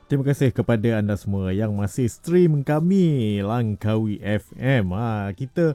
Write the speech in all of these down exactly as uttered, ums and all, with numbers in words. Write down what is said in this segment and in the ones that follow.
Terima kasih kepada anda semua yang masih stream kami Langkawi F M. Ha, kita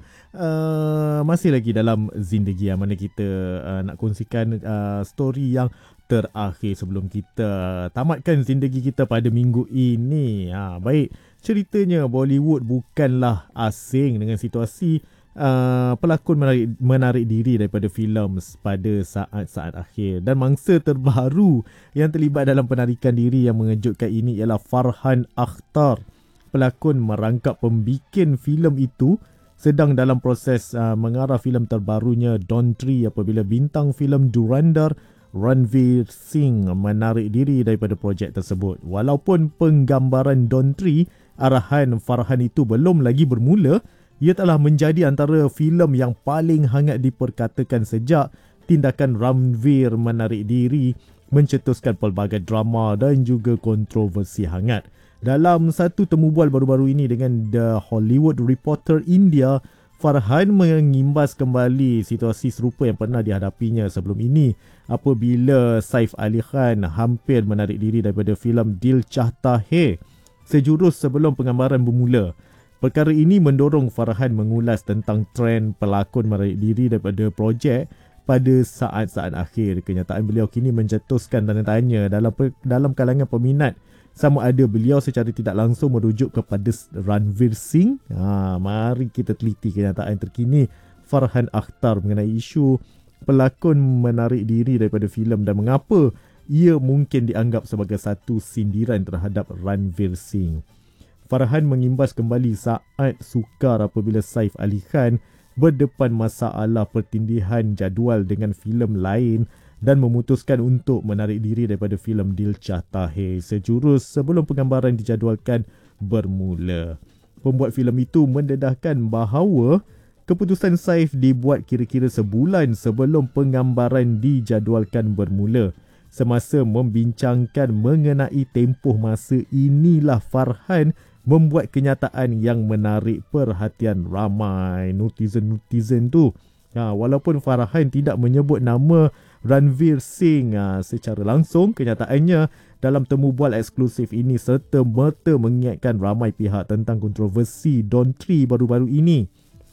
uh, masih lagi dalam Zindagi, yang mana kita uh, nak kongsikan uh, story yang terakhir sebelum kita tamatkan Zindagi kita pada minggu ini. Ha, baik, ceritanya Bollywood bukanlah asing dengan situasi Uh, pelakon menarik, menarik diri daripada filem pada saat-saat akhir. Dan mangsa terbaru yang terlibat dalam penarikan diri yang mengejutkan ini ialah Farhan Akhtar. Pelakon merangkap pembikin filem itu sedang dalam proses uh, mengarah filem terbarunya Don Tree apabila bintang filem Dhurandhar Ranveer Singh menarik diri daripada projek tersebut. Walaupun penggambaran Don Tree arahan Farhan itu belum lagi bermula, ia telah menjadi antara filem yang paling hangat diperkatakan sejak tindakan Ranveer menarik diri mencetuskan pelbagai drama dan juga kontroversi hangat. Dalam satu temu bual baru-baru ini dengan The Hollywood Reporter India, Farhan mengimbas kembali situasi serupa yang pernah dihadapinya sebelum ini apabila Saif Ali Khan hampir menarik diri daripada filem Dil Chahta Hai sejurus sebelum penggambaran bermula. Perkara ini mendorong Farhan mengulas tentang trend pelakon menarik diri daripada projek pada saat-saat akhir. Kenyataan beliau kini mencetuskan tanda tanya dalam dalam kalangan peminat sama ada beliau secara tidak langsung merujuk kepada Ranveer Singh. Ha, mari kita teliti kenyataan terkini Farhan Akhtar mengenai isu pelakon menarik diri daripada filem dan mengapa ia mungkin dianggap sebagai satu sindiran terhadap Ranveer Singh. Farhan mengimbas kembali saat sukar apabila Saif Ali Khan berdepan masalah pertindihan jadual dengan filem lain dan memutuskan untuk menarik diri daripada filem Dil Chahta Hai sejurus sebelum penggambaran dijadualkan bermula. Pembuat filem itu mendedahkan bahawa keputusan Saif dibuat kira-kira sebulan sebelum penggambaran dijadualkan bermula. Semasa membincangkan mengenai tempoh masa inilah Farhan membuat kenyataan yang menarik perhatian ramai netizen-netizen tu. Ha, walaupun Farhan tidak menyebut nama Ranveer Singh ha, secara langsung, kenyataannya dalam temu bual eksklusif ini serta-merta mengingatkan ramai pihak tentang kontroversi Don Tree baru-baru ini.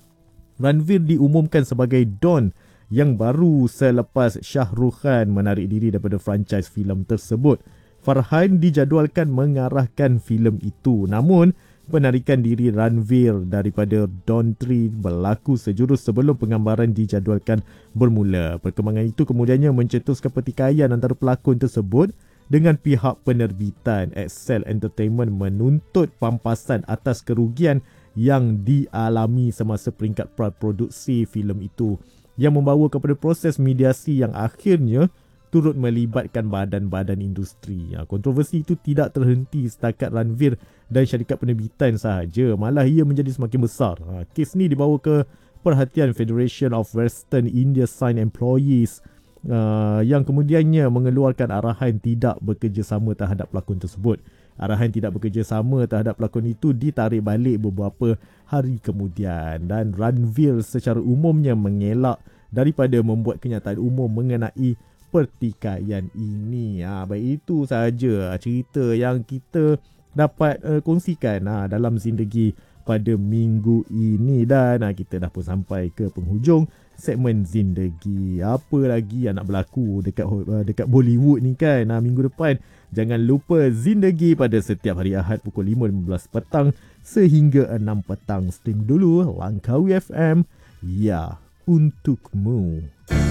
Ranveer diumumkan sebagai Don yang baru selepas Shah Rukh Khan menarik diri daripada franchise filem tersebut. Farhan dijadualkan mengarahkan filem itu. Namun, penarikan diri Ranveer daripada Don Tree berlaku sejurus sebelum penggambaran dijadualkan bermula. Perkembangan itu kemudiannya mencetuskan pertikaian antara pelakon tersebut dengan pihak penerbitan. Excel Entertainment menuntut pampasan atas kerugian yang dialami semasa peringkat praproduksi filem itu, yang membawa kepada proses mediasi yang akhirnya turut melibatkan badan-badan industri. Ha, kontroversi itu tidak terhenti setakat Ranveer dan syarikat penerbitan sahaja, malah ia menjadi semakin besar. Ha, kes ni dibawa ke perhatian Federation of Western India Sign Employees uh, yang kemudiannya mengeluarkan arahan tidak bekerjasama terhadap pelakon tersebut. Arahan tidak bekerjasama terhadap pelakon itu ditarik balik beberapa hari kemudian dan Ranveer secara umumnya mengelak daripada membuat kenyataan umum mengenai pertikaian ini. Ha, baik, itu sahaja cerita yang kita dapat uh, kongsikan ha, dalam Zindagi pada minggu ini. Dan ha, kita dah pun sampai ke penghujung segmen Zindagi. Apa lagi yang nak berlaku dekat uh, dekat Bollywood ni kan. Ha, minggu depan jangan lupa Zindagi pada setiap hari Ahad pukul lima lima belas petang sehingga enam petang. Stream dulu Langkawi F M. Ya, untukmu.